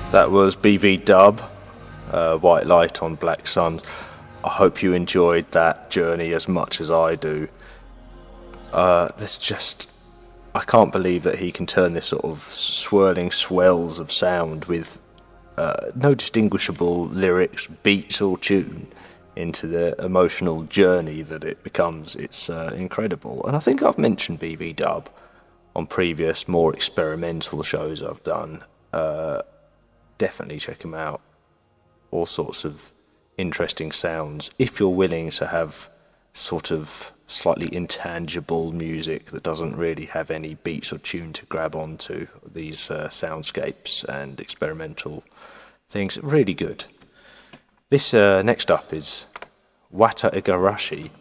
That was BV Dub, White Light on Black Suns. I hope you enjoyed that journey as much as I do. There's just... I can't believe that he can turn this sort of swirling swells of sound with no distinguishable lyrics, beats or tune into the emotional journey that it becomes. It's incredible. And I think I've mentioned BV Dub on previous, more experimental shows I've done. Definitely check him out. All sorts of interesting sounds. If you're willing to have sort of slightly intangible music that doesn't really have any beats or tune to grab onto, these soundscapes and experimental things, really good. This next up is Wata Igarashi,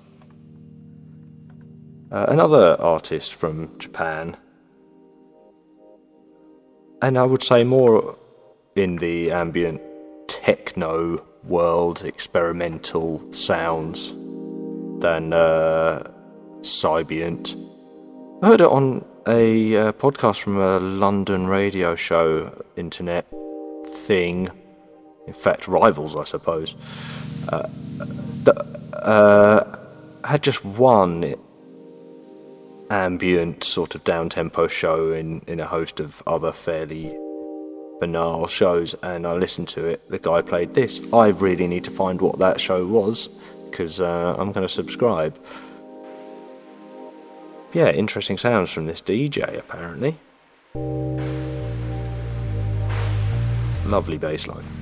another artist from Japan, and I would say more in the ambient techno world, experimental sounds than Sybient. I heard it on a podcast from a London radio show, internet thing, in fact rivals I suppose, had just one ambient sort of down-tempo show in a host of other fairly banal shows, and I listened to it. The guy played this. I really need to find what that show was, because I'm going to subscribe. Yeah, interesting sounds from this DJ, apparently. Lovely bass line.